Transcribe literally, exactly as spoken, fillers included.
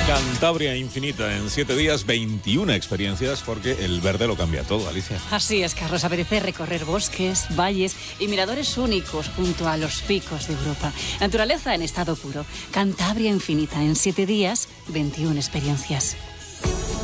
Cantabria infinita, en siete días, veintiuna experiencias, porque el verde lo cambia todo, Alicia. Así es, Carlos, apetece recorrer bosques, valles y miradores únicos junto a los picos de Europa. Naturaleza en estado puro. Cantabria infinita, en siete días, veintiuna experiencias.